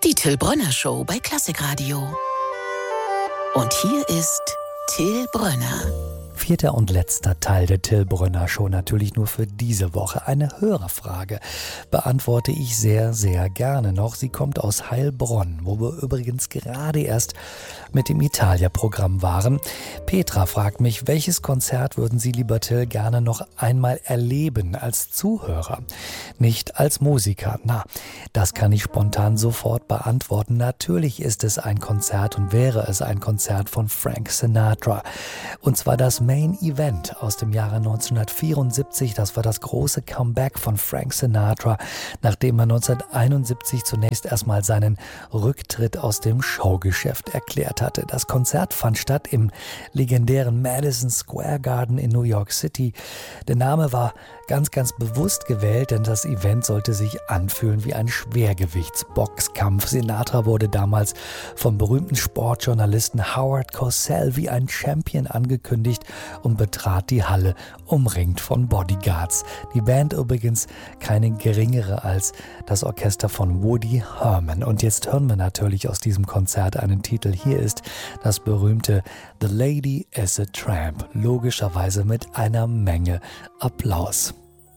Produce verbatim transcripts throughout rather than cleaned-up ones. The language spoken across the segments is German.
Die Till Brönner Show bei Klassikradio. Und hier ist Till Brönner. Vierter und letzter Teil der Till Brönner Show, natürlich nur für diese Woche. Eine Hörerfrage beantworte ich sehr, sehr gerne noch. Sie kommt aus Heilbronn, wo wir übrigens gerade erst mit dem Italia-Programm waren. Petra fragt mich, welches Konzert würden Sie, lieber Till, gerne noch einmal erleben als Zuhörer, nicht als Musiker? Na, das kann ich spontan sofort beantworten. Natürlich ist es ein Konzert und wäre es ein Konzert von Frank Sinatra. Und zwar das Main Event aus dem Jahre neunzehnhundertvierundsiebzig. Das war das große Comeback von Frank Sinatra, nachdem er neunzehnhunderteinundsiebzig zunächst erstmal seinen Rücktritt aus dem Showgeschäft erklärt hatte. Das Konzert fand statt im legendären Madison Square Garden in New York City. Der Name war ganz, ganz bewusst gewählt, denn das Event sollte sich anfühlen wie ein Schwergewichtsboxkampf. Sinatra wurde damals vom berühmten Sportjournalisten Howard Cosell wie ein Champion angekündigt und betrat die Halle, umringt von Bodyguards. Die Band übrigens keine geringere als das Orchester von Woody Herman. Und jetzt hören wir natürlich aus diesem Konzert einen Titel. Hier ist das berühmte The Lady is a Tramp, logischerweise mit einer Menge Applaus.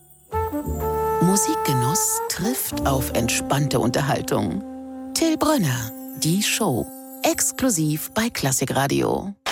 Musikgenuss trifft auf entspannte Unterhaltung. Till Brönner, die Show, exklusiv bei Klassikradio.